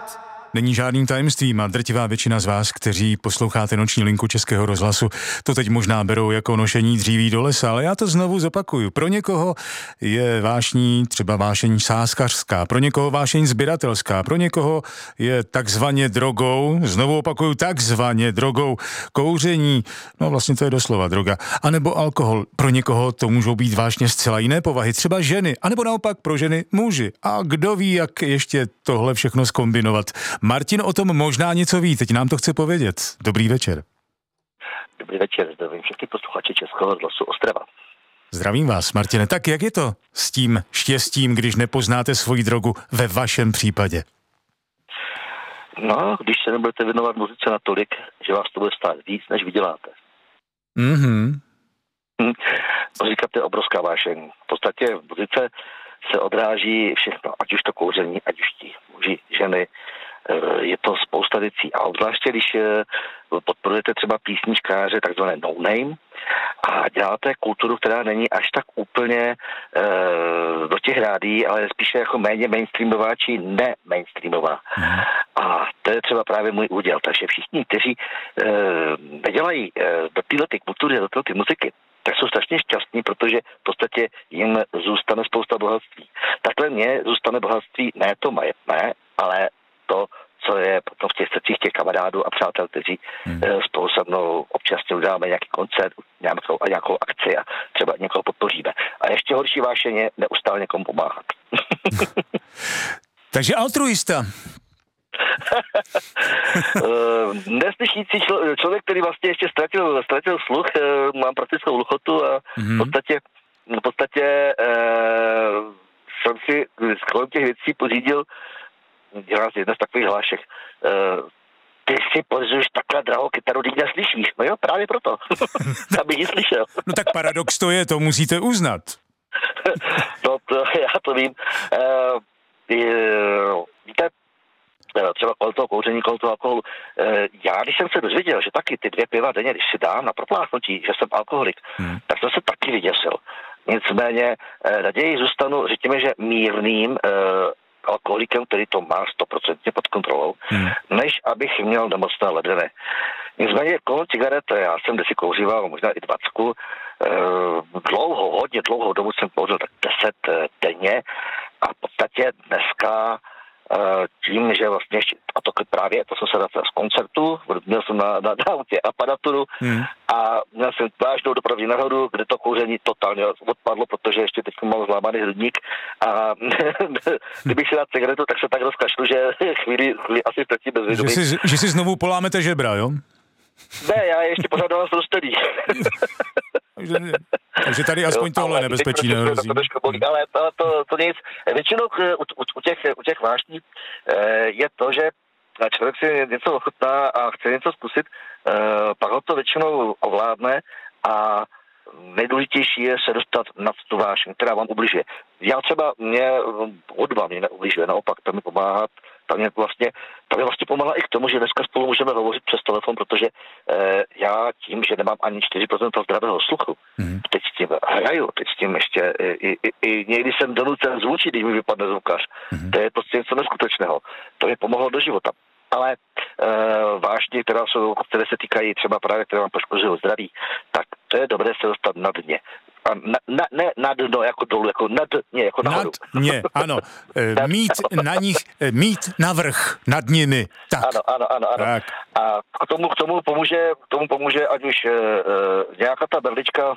Není žádným tajemstvím a drtivá většina z vás, kteří posloucháte noční linku Českého rozhlasu, to teď možná berou jako nošení dříví do lesa, ale já to znovu zopakuju. Pro někoho je vášní třeba vášeň sázkařská, pro někoho vášeň sběratelská, pro někoho je takzvaně drogou, znovu opakuju, takzvaně drogou, kouření, no vlastně to je doslova droga, anebo alkohol. Pro někoho to můžou být vášně zcela jiné povahy, třeba ženy, anebo naopak pro ženy muži. A kdo ví, jak ještě tohle všechno zkombinovat. Martin o tom možná něco ví, teď nám to chce povědět. Dobrý večer. Dobrý večer, zdravím všechny posluchače Českého rozhlasu Ostrava. Zdravím vás, Martine. Tak jak je to s tím štěstím, když nepoznáte svoji drogu ve vašem případě? No, když se nebudete věnovat muzice natolik, že vás to bude stát víc, než vyděláte. Muzika, to je obrovská vášeň. V podstatě v muzice se odráží všechno, ať už to kouření, ať už ti muži, ženy, je to spousta věcí. A obzvláště, když podporujete třeba písničkáře, takzvané no-name, a děláte kulturu, která není až tak úplně do těch rádií, ale spíše jako méně mainstreamová či ne-mainstreamová. A to je třeba právě můj úděl. Takže všichni, kteří nedělají do této kultury, do této muziky, tak jsou strašně šťastní, protože v podstatě jim zůstane spousta bohatství. Takhle mně zůstane bohatství ne to majetné, ale to, co je potom v těch srdcích těch kamarádů a přátel, kteří spolu se mnou občas uděláme nějaký koncert, nějakou akci a třeba někoho podpoříme. A ještě horší vášeň je neustále někomu pomáhat. Takže altruista. Neslyšící člověk, který vlastně ještě ztratil sluch, mám praktickou hluchotu a v podstatě jsem si kolem těch věcí pořídil, dělám si jedna z takových hlášek, ty si pořizuješ takhle drahou kytaru, když neslyšíš. No jo, právě proto, abych ji slyšel. No tak paradox to je, to musíte uznat. No to, já to vím. Víte, třeba kolem toho kouření, kolem toho alkoholu. Já, když jsem se dozvěděl, že taky ty 2 piva denně, když si dám na propláchnutí, že jsem alkoholik, tak jsem se taky vyděsil. Nicméně raději zůstanu, řekněme, že mírným alkoholikem, který to má 100% pod kontrolou, než abych měl nemocné ledviny. Nicméně kolem cigaret, já jsem si kouříval, možná i 20, hodně dlouhou dobu jsem kouřil tak 10 denně a v podstatě dneska tím, že vlastně a to právě, to jsem se vracel z koncertu, měl jsem na autě aparaturu a měl jsem vážnou dopravní nehodu, kde to kouření totálně odpadlo, protože ještě teď mám zlámaný hrudník a kdybych si dal cigaretu, tak se tak rozkašlu, že chvíli asi ztratí bezvědomí. Že si znovu polámete žebra, jo? Ne, já ještě pořád dávám zrostelý. Takže tady aspoň tohle nebezpečí nehrozí. Ale to nic. Většinou u těch vášní je to, že člověk si něco ochutná a chce něco zkusit, pak ho to většinou ovládne a nejdůležitější je se dostat nad tu vášeň, která vám ubližuje. Já třeba hudba mě neubližuje, naopak to mi pomáhá. Ta mě vlastně pomáhá i k tomu, že dneska spolu můžeme hovořit přes telefon, protože já tím, že nemám ani 4% zdravého sluchu, teď s tím hraju, teď s tím ještě i někdy jsem donucen zvučit, když mi vypadne zvukař. To je prostě něco neskutečného. To mi pomohlo do života. Ale vážně, které se týkají třeba právě, které vám poškozují zdraví, tak to je dobré se dostat na dně. A ne na dno jako dolů, jako na dně, jako nahoru. Nad dně, ano. Mít na nich, mít navrch, nad nimi. Tak. Ano. Tak. A k tomu pomůže, ať už nějaká ta berlička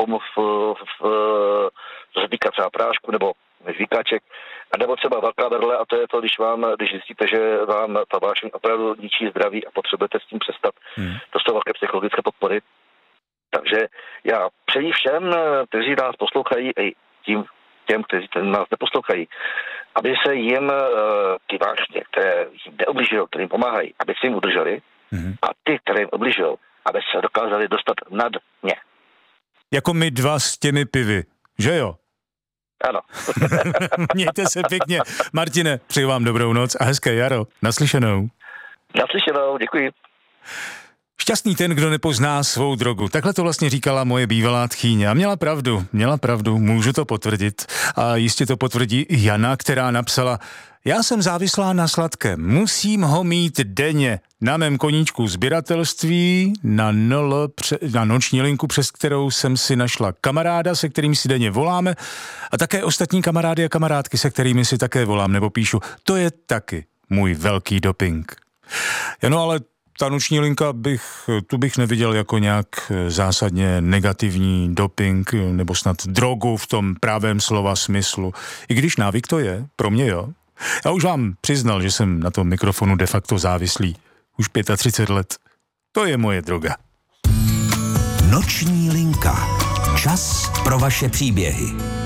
co se týká třeba prášku nebo žvíkaček, a nebo třeba velká berle, a to je to, když zjistíte, že vám ta vášeň opravdu ničí zdraví a potřebujete s tím přestat. To jsou velké psychologické podpory. Takže já přeji všem, kteří nás poslouchají, i těm, kteří nás neposlouchají, aby se jim ty vášně, které jim neubližují, které jim pomáhají, aby se jim udrželi, a ty, které jim ubližují, aby se dokázali dostat nad ně. Jako my dva s těmi pivy, že jo? Ano. Mějte se pěkně. Martine, přeji vám dobrou noc a hezké jaro. Naslyšenou. Naslyšenou, děkuji. Šťastný ten, kdo nepozná svou drogu. Takhle to vlastně říkala moje bývalá tchýně. A měla pravdu, můžu to potvrdit. A jistě to potvrdí i Jana, která napsala: já jsem závislá na sladkém, musím ho mít denně. Na mém koníčku sběratelství, na noční linku, přes kterou jsem si našla kamaráda, se kterým si denně voláme, a také ostatní kamarády a kamarádky, se kterými si také volám nebo píšu. To je taky můj velký doping. Jano, ale ta noční linka bych neviděl jako nějak zásadně negativní doping nebo snad drogu v tom pravém slova smyslu. I když návyk to je, pro mě jo. Já už vám přiznal, že jsem na tom mikrofonu de facto závislý. Už 35 let. To je moje droga. Noční linka. Čas pro vaše příběhy.